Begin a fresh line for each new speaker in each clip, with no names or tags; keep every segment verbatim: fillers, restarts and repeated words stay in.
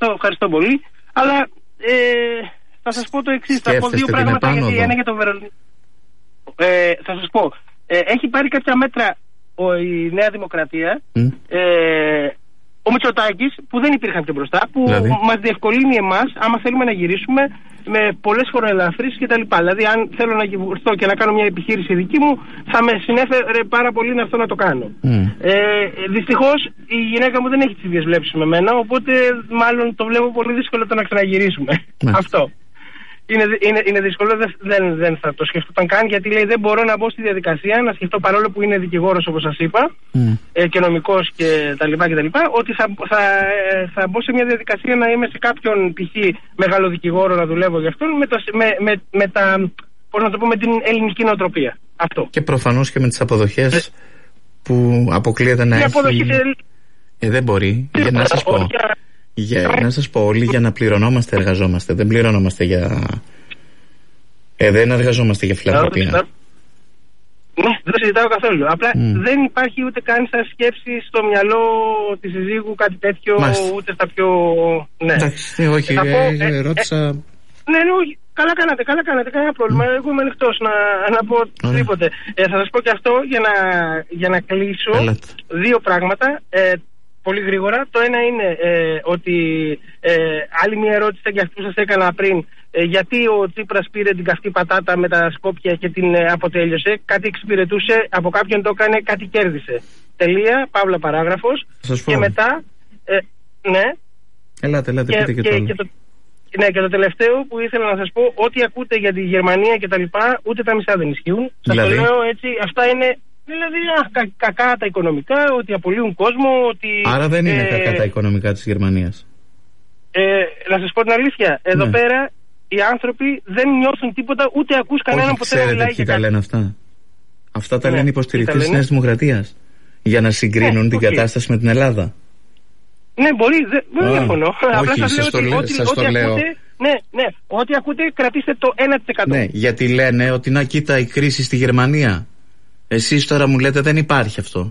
ευχαριστώ, ευχαριστώ πολύ. Αλλά ε, θα σας πω το εξής. Θα πω δύο πράγματα γιατί ένα για το Βερολίνο. Ε, θα σας πω. Ε, έχει πάρει κάποια μέτρα ο, η Νέα Δημοκρατία. Mm. Ε, ο Μητσοτάκης που δεν υπήρχαν πιο μπροστά, που δηλαδή μας διευκολύνει εμάς άμα θέλουμε να γυρίσουμε με πολλές φοροελαφρύσεις κτλ. Δηλαδή, αν θέλω να γυρθώ και να κάνω μια επιχείρηση δική μου, θα με συνέφερε πάρα πολύ να αυτό να το κάνω. Mm. Ε, δυστυχώς η γυναίκα μου δεν έχει τις ίδιες βλέψεις με μένα, οπότε μάλλον το βλέπω πολύ δύσκολο το να ξαναγυρίσουμε. Mm. Αυτό. Είναι, είναι, είναι δύσκολο, δεν, δεν θα το σκεφτόταν καν, γιατί λέει δεν μπορώ να μπω στη διαδικασία, να σκεφτώ παρόλο που είναι δικηγόρος όπως σας είπα mm. ε, και νομικός και τα λοιπά και τα λοιπά, ότι θα, θα, θα μπω σε μια διαδικασία να είμαι σε κάποιον π.χ. μεγάλο δικηγόρο να δουλεύω για αυτόν με, το, με, με, με τα, πώς να το πω, με την ελληνική νοοτροπία. Αυτό. Και προφανώς και με τις αποδοχές ε, που αποκλείεται να έχει. Αποδοχή, ε, δεν μπορεί, για να σας πω. Για, να σας πω, όλοι για να πληρωνόμαστε εργαζόμαστε. Δεν πληρωνόμαστε για... Ε, δεν εργαζόμαστε για φιλανθρωπία. Ναι, δεν συζητάω καθόλου. Απλά mm. δεν υπάρχει ούτε καν σαν σκέψη στο μυαλό της συζύγου κάτι τέτοιο. Μάλιστα. Ούτε στα πιο... Ναι. Εντάξει, όχι, ε, πω, ε, ρώτησα... Ε, ναι, ναι, όχι. Καλά κάνατε, καλά κάνατε, κανένα πρόβλημα. Mm. Εγώ είμαι ανοιχτός να, να πω οτιδήποτε. Ε, θα σας πω και αυτό για να, για να κλείσω. Έλατε. Δύο πράγματα. Ε, Πολύ γρήγορα. Το ένα είναι ε, ότι ε, άλλη μια ερώτηση και αυτή που σας έκανα πριν, ε, γιατί ο Τσίπρας πήρε την καυτή πατάτα με τα Σκόπια και την ε, αποτέλειωσε. Κάτι εξυπηρετούσε, από κάποιον το έκανε, κάτι κέρδισε. Τελεία, παύλα παράγραφος. Και μετά, ε, ναι. Ελάτε, ελάτε, και, πείτε και, και, και το. Ναι, και το τελευταίο που ήθελα να σας πω, ό,τι ακούτε για τη Γερμανία και τα λοιπά, ούτε τα μισά δεν ισχύουν. Δηλαδή? Σας το λέω έτσι, αυτά είναι. Δηλαδή, α, κα, κακά τα οικονομικά, ότι απολύουν κόσμο, ότι... Άρα δεν είναι ε, κακά τα οικονομικά της Γερμανίας. Ε, να σας πω την αλήθεια, εδώ ναι. πέρα οι άνθρωποι δεν νιώθουν τίποτα, ούτε ακούς κανέναν ποτέ να μιλάει για κάτι. Τα λένε αυτά. Αυτά τα ναι, λένε υποστηρικτές της Νέας Δημοκρατίας, για να συγκρίνουν ναι, την okay. κατάσταση με την Ελλάδα. Ναι, μπορεί, δεν διαφωνώ. Απλά σας λέω ότι ό,τι ακούτε... Ναι, ναι, ό,τι ακούτε κρατήστε το ένα τοις εκατό. Ναι, γιατί λένε ότι να κοίτα η κρίση στη Γερμανία. Εσείς τώρα μου λέτε δεν υπάρχει αυτό.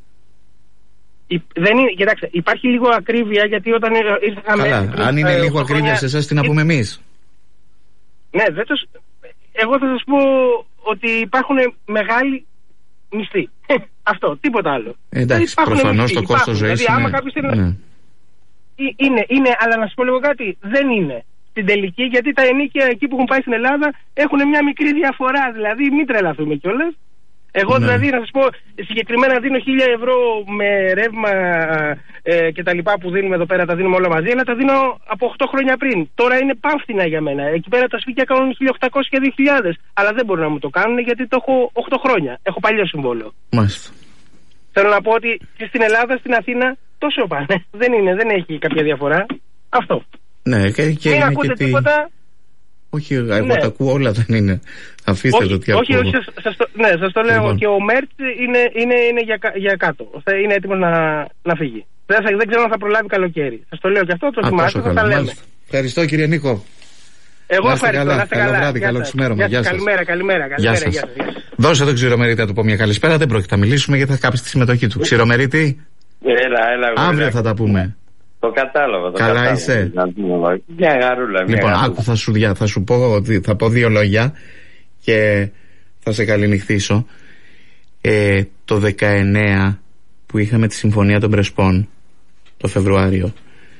Υ, δεν είναι, κοιτάξτε, υπάρχει λίγο ακρίβεια γιατί όταν ήρθαμε... Καλά, πριν, αν είναι ε, λίγο ακρίβεια σε εσάς τι να πούμε εμείς. Ναι, δεν το, εγώ θα σας πω ότι υπάρχουν μεγάλοι μισθοί. Αυτό, τίποτα άλλο. Εντάξει, προφανώς το κόστος ζωής δηλαδή, είναι... Άμα είναι, ναι. είναι... Είναι, αλλά να σας πω λίγο κάτι, δεν είναι. Στην τελική, γιατί τα ενίκια εκεί που έχουν πάει στην Ελλάδα έχουν μια μικρή διαφορά, δηλαδή μην τρελαθούμε κιόλας. Εγώ ναι. δηλαδή να σας πω συγκεκριμένα δίνω χίλια ευρώ με ρεύμα ε, και τα λοιπά που δίνουμε εδώ πέρα, τα δίνουμε όλα μαζί, αλλά τα δίνω από οκτώ χρόνια πριν. Τώρα είναι πάμφθηνα για μένα. Εκεί πέρα τα σπίτια κάνουν χίλια οκτακόσια και δύο χιλιάδες, αλλά δεν μπορούν να μου το κάνουν γιατί το έχω οκτώ χρόνια. Έχω παλιό συμβόλαιο. Μάλιστα. Θέλω να πω ότι και στην Ελλάδα, στην Αθήνα τόσο πάνε. Δεν είναι, δεν έχει κάποια διαφορά. Αυτό. Ναι, και, και μην ακούτε και τίποτα. Όχι, εγώ ναι. τα ακούω όλα, δεν είναι. Αφήστε όχι, το τι όχι, ακούω. Όχι, σας, σας το, ναι, σας το λέω. Λοιπόν. Και ο Μέρτ είναι, είναι, είναι για, για κάτω. Είναι έτοιμος να, να φύγει. Δεν, δεν ξέρω αν θα προλάβει καλοκαίρι. Σας το λέω και αυτό, το θυμάστε, θα τα λέμε. Ευχαριστώ κύριε Νίκο. Εγώ ευχαριστώ, να είστε καλά. Καλό βράδυ, καλό ξημέρωμα. Γεια σας. Καλημέρα, καλημέρα. Γεια σας. Δώσε τον Ξηρομερίτη να του πω μια καλησπέρα. Δεν πρόκειται να μιλήσουμε γιατί θα κάψει τη συμμετοχή του. Ξηρομερίτη. Έλα, έλα. Αύριο θα τα πούμε. Το κατάλαβα. Το καλά κατάλαβα. Είσαι. Μια γαρούλα. Μια λοιπόν, άκου, θα σου, θα σου πω, θα πω δύο λόγια και θα σε καληνυχθήσω. Ε, το δεκαεννέα που είχαμε τη Συμφωνία των Πρεσπών, το Φεβρουάριο,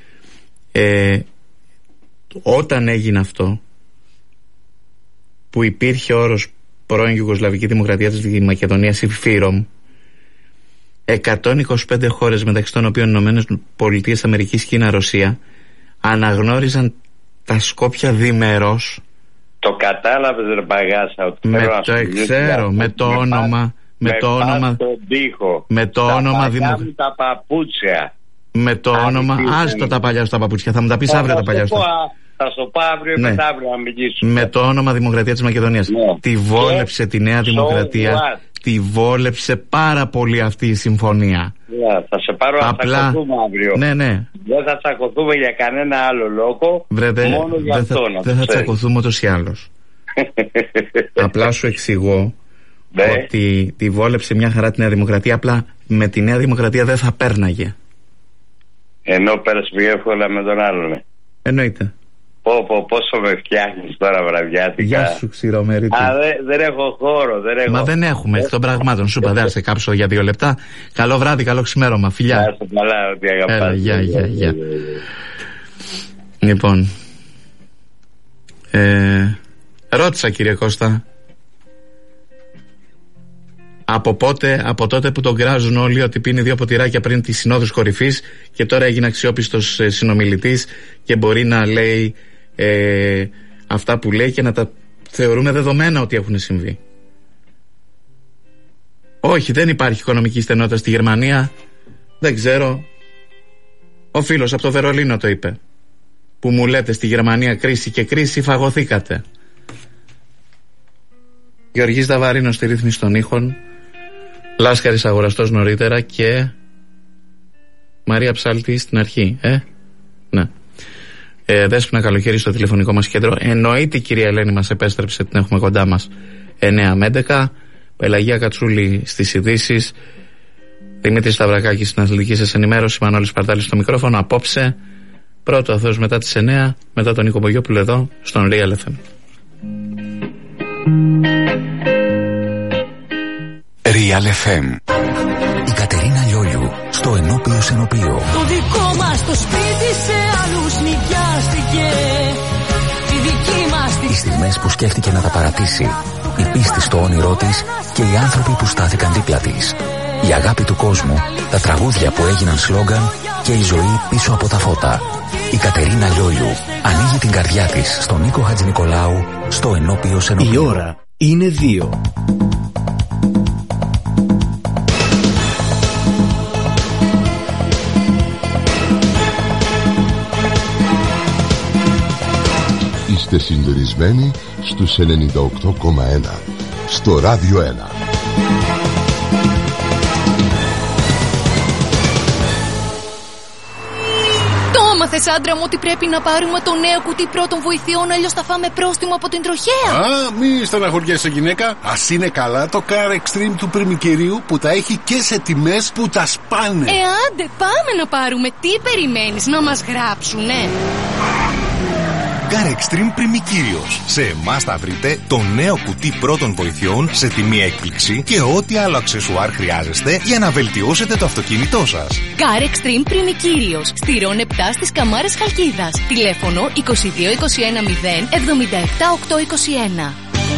ε, όταν έγινε αυτό, που υπήρχε όρος πρώην Ιουγκοσλαβική Δημοκρατία της Μακεδονίας, η ΦΥΡΟΜ, εκατόν είκοσι πέντε χώρες, μεταξύ των οποίων Ηνωμένες Πολιτείες Αμερικής, Κίνα, Ρωσία, αναγνώριζαν τα Σκόπια διμερώς. Το κατάλαβες ρε Παγάσα ότι με το εξέρω, με το όνομα με, με το όνομα με το όνομα δημοκρατία, τα παπούτσια, με το Ά, όνομα άστο τα παλιά στα παπούτσια, θα μου τα πεις αύριο τα παλιά στα. Θα σου πω αύριο ή ναι. μετά αύριο να μιλήσουμε. Με το όνομα Δημοκρατία της Μακεδονίας. Ναι. Τη βόλεψε και τη Νέα Δημοκρατία. So τη βόλεψε πάρα πολύ αυτή η συμφωνία. Yeah, θα σε πάρω να τσακωθούμε αύριο. Ναι, ναι. Δεν θα τσακωθούμε για κανένα άλλο λόγο. Βρετε, μόνο για δεν αυτό. Δεν θα, θα τσακωθούμε ούτως ή άλλως. Απλά σου εξηγώ ναι. ότι τη βόλεψε μια χαρά τη Νέα Δημοκρατία. Απλά με τη Νέα Δημοκρατία δεν θα πέρναγε.
Ενώ πέρασε πιο εύκολα με τον άλλον.
Εννοείται.
Πω, πω, πόσο με φτιάχνεις τώρα βραδιάτικα.
Γεια σου, ξηρομερίτη.
Α, δε, δεν έχω χώρο, δεν έχω.
Μα δεν έχουμε εκ των πραγμάτων. Σου είπα, δεν σε κάψω για δύο λεπτά. Καλό βράδυ, καλό ξημέρωμα. Φιλιά.
Γεια σου, καλά, ότι αγαπάς.
Γεια, γεια, γεια. Λοιπόν. Ε, ρώτησα, κύριε Κώστα. Από πότε, από τότε που τον κράζουν όλοι ότι πίνει δύο ποτηράκια πριν τις συνόδους κορυφής και τώρα έγινε αξιόπιστος ε, συνομιλητής και μπορεί να λέει ε, αυτά που λέει και να τα θεωρούμε δεδομένα ότι έχουν συμβεί. Όχι, δεν υπάρχει οικονομική στενότητα στη Γερμανία. Δεν ξέρω. Ο φίλος από το Βερολίνο το είπε. Που μου λέτε στη Γερμανία κρίση και κρίση, φαγωθήκατε. Γεωργής Δαβαρίνος στη ρύθμιση των ήχων, Λάσκαρης αγοραστός νωρίτερα και Μαρία Ψάλτη στην αρχή. Ε, ναι. Ε, Δέσποινα Καλοκαίρι στο τηλεφωνικό μας κέντρο. Εννοείται η κυρία Ελένη μας επέστρεψε, την έχουμε κοντά μας εννιά με έντεκα. Πελαγία Κατσούλη στις ειδήσεις. Δημήτρης Σταυρακάκης στην αθλητική σας ενημέρωση. Μανώλης Παρτάλης στο μικρόφωνο. Απόψε πρώτο αθώος μετά τις εννιά, μετά τον Νίκο Μπογιόπουλο εδώ στον Real εφ εμ.
Real εφ εμ. Η Κατερίνα Λιόλιου στο ενώπιο σενοπείο.
Το δικό μας το σπίτι σε άλλους νοικιάστηκε. Η δική μας τη...
Οι στιγμές που σκέφτηκε να τα παρατήσει, η πίστη στο όνειρό της και οι άνθρωποι που στάθηκαν δίπλα της. Η αγάπη του κόσμου, τα τραγούδια που έγιναν σλόγγαν και η ζωή πίσω από τα φώτα. Η Κατερίνα Λιόλιου ανοίγει την καρδιά της στον Νίκο Χατζηνικολάου στο ενώπιο σενοπείο.
Η ώρα είναι δύο.
Είστε συντονισμένοι στους ενενήντα οκτώ κόμμα ένα στο Ράδιο ένα.
Το έμαθες, άντρα μου, ότι πρέπει να πάρουμε το νέο κουτί πρώτων βοηθειών, αλλιώς θα φάμε πρόστιμο από την τροχέα.
Α, μη στεναχωριέσαι, γυναίκα. Ας είναι καλά το Car Extreme του Πριμικερίου που τα έχει και σε τιμές που τα σπάνε.
Ε, άντε, πάμε να πάρουμε. Τι περιμένεις, να μας γράψουνε?
Car Extreme Πριμικύριος. Σε εμάς θα βρείτε το νέο κουτί πρώτων βοηθειών σε τιμή έκπληξη και ό,τι άλλο αξεσουάρ χρειάζεστε για να βελτιώσετε το αυτοκίνητό σας.
Car Extreme Πριμικύριος. Στη Ρον επτά στις Καμάρες Χαλκίδας. Τηλέφωνο είκοσι δύο είκοσι ένα μηδέν εβδομήντα επτά οκτακόσια είκοσι ένα.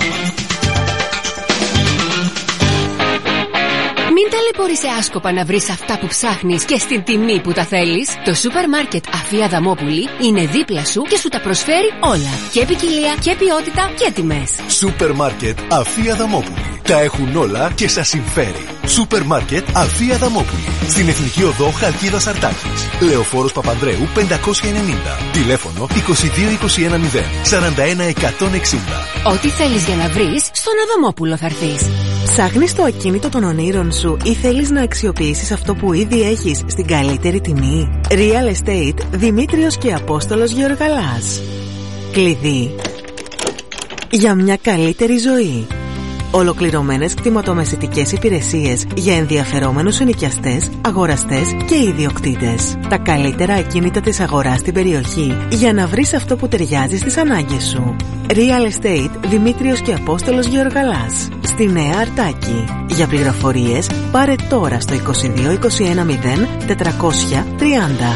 Μην ταλαιπωρείσαι άσκοπα να βρεις αυτά που ψάχνεις και στην τιμή που τα θέλεις. Το σούπερ μάρκετ Αφία Αδαμόπουλη είναι δίπλα σου και σου τα προσφέρει όλα. Και ποικιλία και ποιότητα και τιμές.
Σούπερ μάρκετ Αφία Αδαμόπουλη. Τα έχουν όλα και σας συμφέρει. Σούπερ μάρκετ Αφία Αδαμόπουλη. Στην Εθνική Οδό Χαλκίδας Αρτάκης. Λεωφόρος Παπανδρέου πεντακόσια ενενήντα. Τηλέφωνο είκοσι δύο είκοσι ένα μηδέν σαράντα ένα εκατόν εξήντα.
Ό,τι θέλεις για να βρεις, στον Αδαμόπουλο θα έρθεις.
Ψάχνεις το ακίνητο των ονείρων σου ή θέλεις να αξιοποιήσεις αυτό που ήδη έχεις στην καλύτερη τιμή? Real Estate Δημήτριος και Απόστολος Γεωργαλάς. Κλειδί για μια καλύτερη ζωή. Ολοκληρωμένες κτηματομεσητικές υπηρεσίες για ενδιαφερόμενους ενοικιαστές, αγοραστές και ιδιοκτήτες. Τα καλύτερα ακίνητα της αγοράς στην περιοχή για να βρεις αυτό που ταιριάζει στις ανάγκες σου. Real Estate Δημήτριος και Απόστολος Γεωργαλάς. Στη Νέα Αρτάκη. Για πληροφορίες πάρε τώρα στο είκοσι δύο είκοσι ένα μηδέν τετρακόσια τριάντα.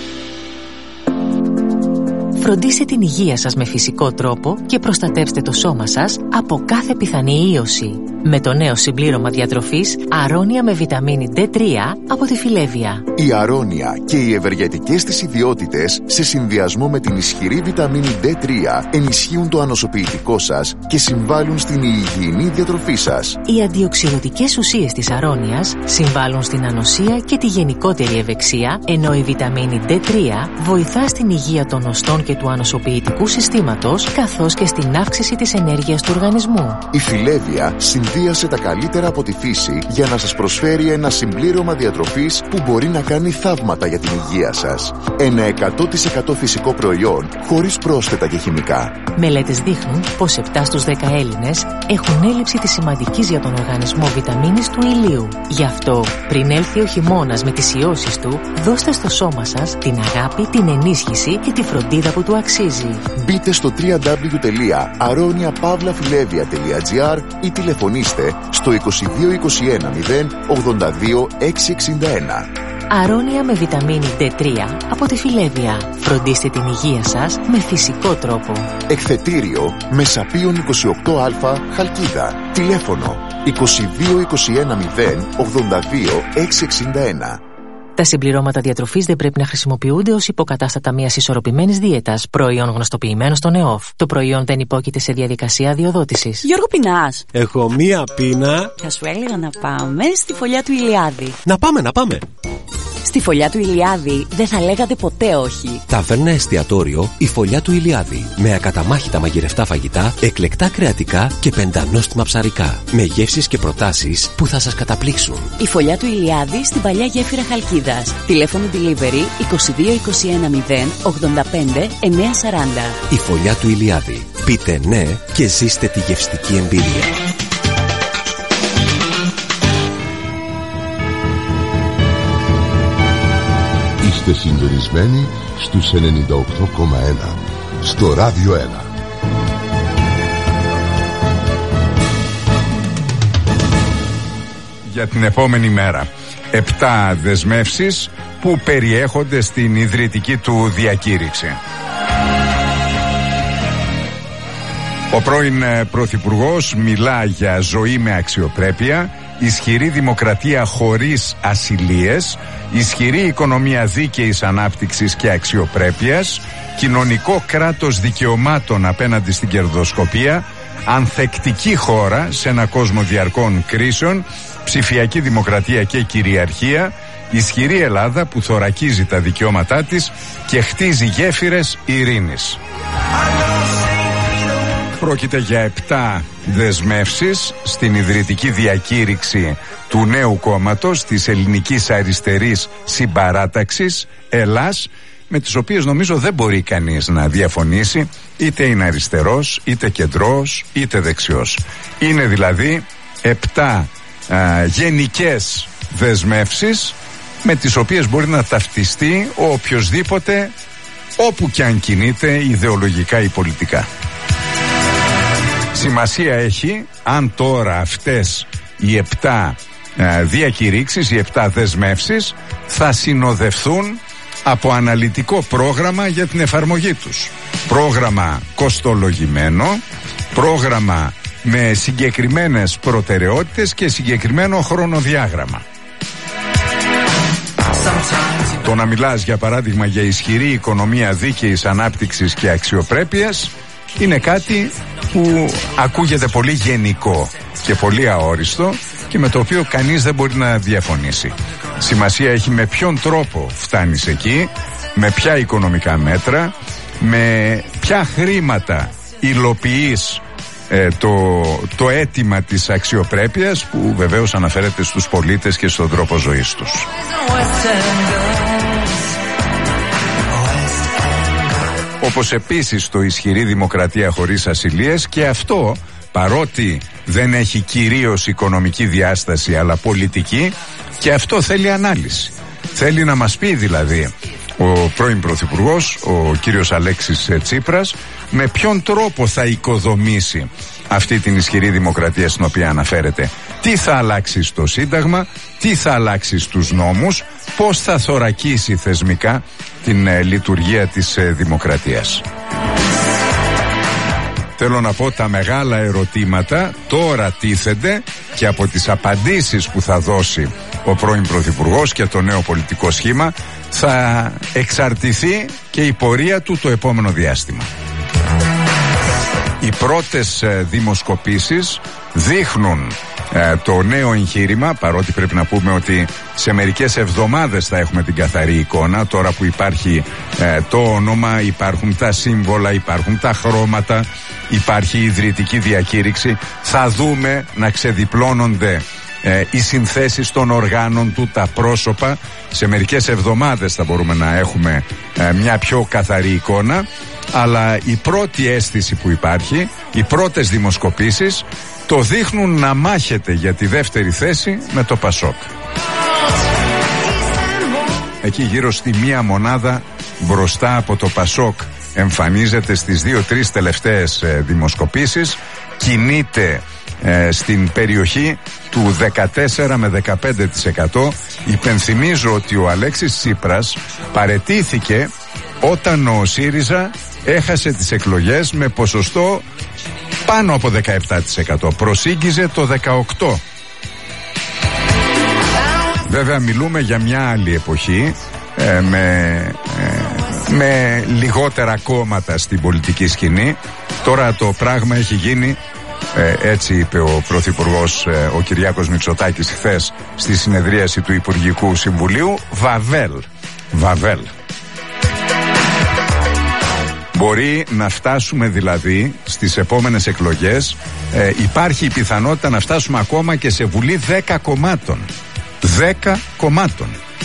Φροντίστε την υγεία σας με φυσικό τρόπο και προστατεύστε το σώμα σας από κάθε πιθανή ίωση. Με το νέο συμπλήρωμα διατροφής Αρώνια με βιταμίνη ντι τρία από τη Φιλέβια.
Η Αρώνια και οι ευεργετικές της ιδιότητες σε συνδυασμό με την ισχυρή βιταμίνη ντι τρία ενισχύουν το ανοσοποιητικό σας και συμβάλλουν στην υγιεινή διατροφή σας.
Οι αντιοξυδοτικές ουσίες της Αρώνιας συμβάλλουν στην ανοσία και τη γενικότερη ευεξία, ενώ η βιταμίνη ντι τρία βοηθά στην υγεία των οστών και του ανοσοποιητικού συστήματος, καθώς και στην αύξηση της ενέργειας του οργανισμού.
Η Φιλέβια συνδυάζει σχεδίασε τα καλύτερα από τη φύση για να σας προσφέρει ένα συμπλήρωμα διατροφής που μπορεί να κάνει θαύματα για την υγεία σας. Ένα εκατό τοις εκατό φυσικό προϊόν, χωρίς πρόσθετα και χημικά.
Μελέτες δείχνουν πως επτά στους δέκα Έλληνες έχουν έλλειψη της σημαντικής για τον οργανισμό βιταμίνης του ηλίου. Γι' αυτό, πριν έλθει ο χειμώνας με τις ιώσεις του, δώστε στο σώμα σας την αγάπη, την ενίσχυση και τη φροντίδα που του αξίζει.
Μπείτε στο double-u double-u double-u τελεία aronia pavla filevia τελεία gr ή τηλεφωνήστε στο είκοσι δύο είκοσι ένα μηδέν ογδόντα δύο εξακόσια εξήντα ένα.
Αρώνια με βιταμίνη ντι τρία από τη Φιλέβια. Φροντίστε την υγεία σας με φυσικό τρόπο.
Εκθετήριο Μεσαπίων είκοσι οκτώ α Χαλκίδα. Τηλέφωνο είκοσι δύο είκοσι ένα μηδέν ογδόντα δύο εξακόσια εξήντα ένα.
Τα συμπληρώματα διατροφής δεν πρέπει να χρησιμοποιούνται ως υποκατάστατα μιας ισορροπημένης δίαιτας, προϊόν γνωστοποιημένο στον ΕΟΦ. Το προϊόν δεν υπόκειται σε διαδικασία αδειοδότησης.
Γιώργο, πεινάς?
Έχω μία πείνα.
Θα σου έλεγα να πάμε στη φωλιά του Ηλιάδη.
Να πάμε, να πάμε.
Στη φωλιά του Ηλιάδη δεν θα λέγατε ποτέ όχι.
Ταβέρνα εστιατόριο η Φωλιά του Ηλιάδη. Με ακαταμάχητα μαγειρευτά φαγητά, εκλεκτά κρεατικά και πεντανόστιμα ψαρικά. Με γεύσεις και προτάσεις που θα σας καταπλήξουν.
Η Φωλιά του Ηλιάδη στην παλιά γέφυρα Χαλκίδας. Τηλέφωνο delivery είκοσι δύο είκοσι ένα μηδέν ογδόντα πέντε εννιακόσια σαράντα.
Η Φωλιά του Ηλιάδη. Πείτε ναι και ζήστε τη γευστική εμπειρία.
Είστε συντονισμένοι στους ενενήντα οκτώ κόμμα ένα στο Ράδιο ένα.
Για την επόμενη μέρα, επτά δεσμεύσεις που περιέχονται στην ιδρυτική του διακήρυξη. Ο πρώην Πρωθυπουργός μιλά για ζωή με αξιοπρέπεια, ισχυρή δημοκρατία χωρίς ασυλίες, ισχυρή οικονομία δίκαιης ανάπτυξης και αξιοπρέπειας, κοινωνικό κράτος δικαιωμάτων απέναντι στην κερδοσκοπία, ανθεκτική χώρα σε ένα κόσμο διαρκών κρίσεων, ψηφιακή δημοκρατία και κυριαρχία, ισχυρή Ελλάδα που θωρακίζει τα δικαιώματά της και χτίζει γέφυρες ειρήνης. Πρόκειται για επτά δεσμεύσεις στην ιδρυτική διακήρυξη του νέου κόμματος της ελληνικής αριστερής συμπαράταξης Ελλάς, με τις οποίες νομίζω δεν μπορεί κανείς να διαφωνήσει, είτε είναι αριστερός, είτε κεντρός, είτε δεξιός. Είναι δηλαδή επτά α, γενικές δεσμεύσεις με τις οποίες μπορεί να ταυτιστεί ο οποιοσδήποτε, όπου και αν κινείται ιδεολογικά ή πολιτικά. Σημασία έχει αν τώρα αυτές οι επτά ε, διακηρύξεις, οι επτά δεσμεύσεις θα συνοδευθούν από αναλυτικό πρόγραμμα για την εφαρμογή τους. Πρόγραμμα κοστολογημένο, πρόγραμμα με συγκεκριμένες προτεραιότητες και συγκεκριμένο χρονοδιάγραμμα. Το να μιλάς για παράδειγμα για ισχυρή οικονομία δίκαιης ανάπτυξης και αξιοπρέπειας είναι κάτι που ακούγεται πολύ γενικό και πολύ αόριστο και με το οποίο κανείς δεν μπορεί να διαφωνήσει. Σημασία έχει με ποιον τρόπο φτάνεις εκεί, με ποια οικονομικά μέτρα, με ποια χρήματα υλοποιείς ε, το, το αίτημα της αξιοπρέπειας που βεβαίως αναφέρεται στους πολίτες και στον τρόπο ζωής τους. Όπως επίσης το ισχυρή δημοκρατία χωρίς ασυλίες, και αυτό παρότι δεν έχει κυρίως οικονομική διάσταση αλλά πολιτική, και αυτό θέλει ανάλυση. Θέλει να μας πει δηλαδή ο πρώην Πρωθυπουργός, ο κύριος Αλέξης Τσίπρας, με ποιον τρόπο θα οικοδομήσει αυτή την ισχυρή δημοκρατία στην οποία αναφέρεται. Τι θα αλλάξει στο Σύνταγμα, τι θα αλλάξει στους νόμους, πώς θα θωρακίσει θεσμικά την ε, λειτουργία της ε, δημοκρατίας. Θέλω να πω, τα μεγάλα ερωτήματα τώρα τίθενται και από τις απαντήσεις που θα δώσει ο πρώην Πρωθυπουργός και το νέο πολιτικό σχήμα θα εξαρτηθεί και η πορεία του το επόμενο διάστημα. οι πρώτες ε, δημοσκοπήσεις δείχνουν ε, το νέο εγχείρημα, παρότι πρέπει να πούμε ότι σε μερικές εβδομάδες θα έχουμε την καθαρή εικόνα, τώρα που υπάρχει ε, το όνομα, υπάρχουν τα σύμβολα, υπάρχουν τα χρώματα, υπάρχει η ιδρυτική διακήρυξη, θα δούμε να ξεδιπλώνονται ε, οι συνθέσεις των οργάνων του, τα πρόσωπα. Σε μερικές εβδομάδες θα μπορούμε να έχουμε ε, μια πιο καθαρή εικόνα, αλλά η πρώτη αίσθηση που υπάρχει, οι πρώτες δημοσκοπήσεις το δείχνουν να μάχεται για τη δεύτερη θέση με το Πασόκ. Εκεί γύρω στη μία μονάδα μπροστά από το Πασόκ εμφανίζεται στις δύο-τρεις τελευταίες ε, δημοσκοπήσεις, κινείται ε, στην περιοχή του δεκατέσσερα με δεκαπέντε τοις εκατό. Υπενθυμίζω ότι ο Αλέξης Τσίπρας παραιτήθηκε όταν ο ΣΥΡΙΖΑ έχασε τις εκλογές με ποσοστό πάνω από δεκαεπτά τοις εκατό. Προσήγγιζε το δεκαοκτώ τοις εκατό. Βέβαια μιλούμε για μια άλλη εποχή ε, με, ε, με λιγότερα κόμματα στην πολιτική σκηνή. Τώρα το πράγμα έχει γίνει, ε, έτσι είπε ο Πρωθυπουργός ε, ο Κυριάκος Μητσοτάκης χθες στη συνεδρίαση του Υπουργικού Συμβουλίου, Βαβέλ. Βαβέλ. Μπορεί να φτάσουμε δηλαδή στις επόμενες εκλογές, ε, υπάρχει η πιθανότητα να φτάσουμε ακόμα και σε βουλή δέκα κομμάτων. δέκα κομμάτων.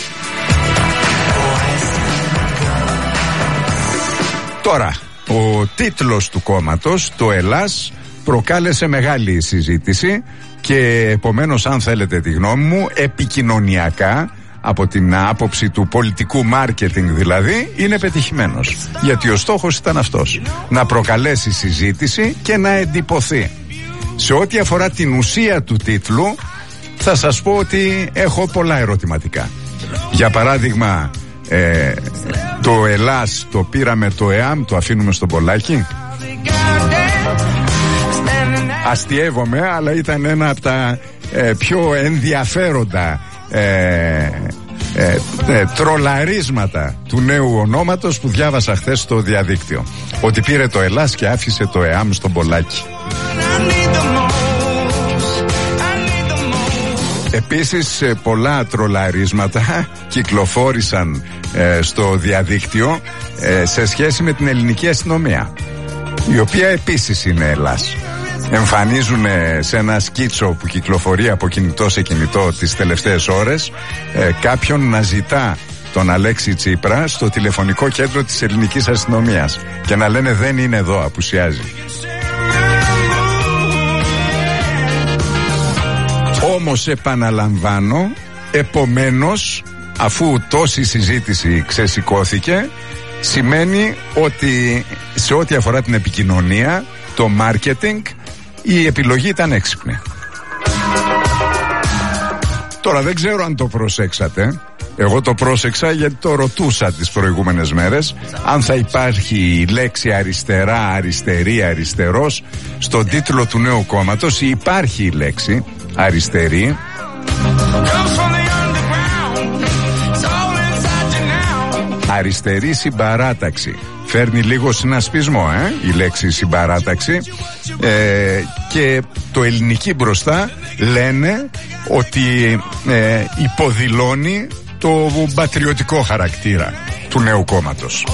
Τώρα, ο τίτλος του κόμματος, το Ελλάς, προκάλεσε μεγάλη συζήτηση και επομένως, αν θέλετε τη γνώμη μου, επικοινωνιακά, από την άποψη του πολιτικού μάρκετινγκ δηλαδή, είναι πετυχημένος. Γιατί ο στόχος ήταν αυτός, να προκαλέσει συζήτηση και να εντυπωθεί. Σε ό,τι αφορά την ουσία του τίτλου, θα σας πω ότι έχω πολλά ερωτηματικά. Για παράδειγμα, ε, το Ελλάς το πήραμε το ΕΑΜ, το αφήνουμε στον Πολάκη. Αστιεύομαι, αλλά ήταν ένα από τα ε, πιο ενδιαφέροντα ε, ε, ε, τρολαρίσματα του νέου ονόματος που διάβασα χθες στο διαδίκτυο. Ότι πήρε το Ελλάς και άφησε το ΕΑΜ στον Πολάκη. Επίσης πολλά τρολαρίσματα κυκλοφόρησαν ε, στο διαδίκτυο ε, σε σχέση με την ελληνική αστυνομία, η οποία επίσης είναι Ελλάς. Εμφανίζουν σε ένα σκίτσο που κυκλοφορεί από κινητό σε κινητό τις τελευταίες ώρες ε, κάποιον να ζητά τον Αλέξη Τσίπρα στο τηλεφωνικό κέντρο της ελληνικής αστυνομίας και να λένε δεν είναι εδώ, απουσιάζει. Όμως επαναλαμβάνω, επομένως, αφού τόση συζήτηση ξεσηκώθηκε, σημαίνει ότι σε ό,τι αφορά την επικοινωνία, το marketing, η επιλογή ήταν έξυπνη. Τώρα δεν ξέρω αν το προσέξατε. Εγώ το πρόσεξα γιατί το ρωτούσα τις προηγούμενες μέρες αν θα υπάρχει η λέξη αριστερά, αριστερή, αριστερός στον τίτλο του νέου κόμματος. Υπάρχει η λέξη αριστερή. Αριστερή συμπαράταξη. Φέρνει λίγο συνασπισμό ε, η λέξη συμπαράταξη ε, και το ελληνική μπροστά λένε ότι ε, υποδηλώνει το πατριωτικό χαρακτήρα του νέου κόμματος,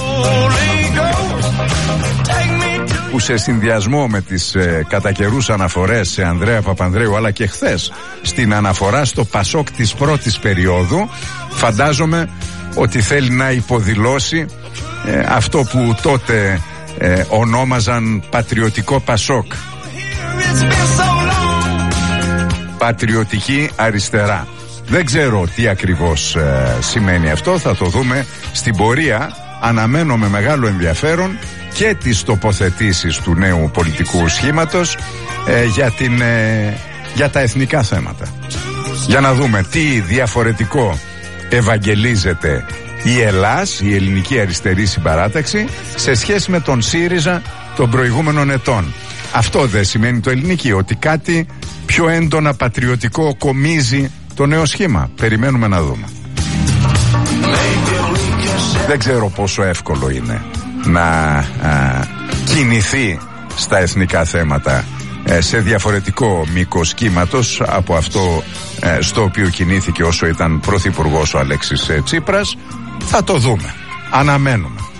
που σε συνδυασμό με τις ε, κατά καιρούς αναφορές σε Ανδρέα Παπανδρέου, αλλά και χθες στην αναφορά στο Πασόκ της πρώτης περίοδου, φαντάζομαι ότι θέλει να υποδηλώσει ε, αυτό που τότε ε, ονόμαζαν πατριωτικό Πασόκ, πατριωτική αριστερά. Δεν ξέρω τι ακριβώς ε, σημαίνει αυτό, θα το δούμε στην πορεία. Αναμένω με μεγάλο ενδιαφέρον και τις τοποθετήσεις του νέου πολιτικού σχήματος ε, για, την, ε, για τα εθνικά θέματα. Για να δούμε τι διαφορετικό ευαγγελίζεται η Ελλάς, η ελληνική αριστερή συμπαράταξη, σε σχέση με τον ΣΥΡΙΖΑ των προηγούμενων ετών. Αυτό δεν σημαίνει το ελληνική, ότι κάτι πιο έντονα πατριωτικό κομίζει το νέο σχήμα. Περιμένουμε να δούμε. Δεν ξέρω πόσο εύκολο είναι να α, κινηθεί στα εθνικά θέματα, ε, σε διαφορετικό μήκος κύματος από αυτό ε, στο οποίο κινήθηκε όσο ήταν πρωθυπουργός ο Αλέξης Τσίπρας. Θα το δούμε. Αναμένουμε.